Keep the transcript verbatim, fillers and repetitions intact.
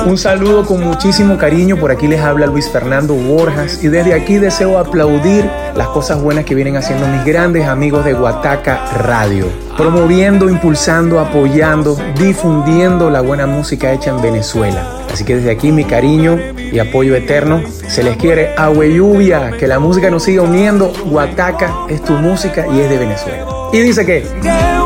Un saludo con muchísimo cariño. Por aquí les habla Luis Fernando Borjas y desde aquí deseo aplaudir las cosas buenas que vienen haciendo mis grandes amigos de Guataca Radio, promoviendo, impulsando, apoyando, difundiendo la buena música hecha en Venezuela. Así que desde aquí mi cariño y apoyo eterno. Se les quiere, agua y lluvia, que la música nos siga uniendo. Guataca es tu música y es de Venezuela. Y dice que...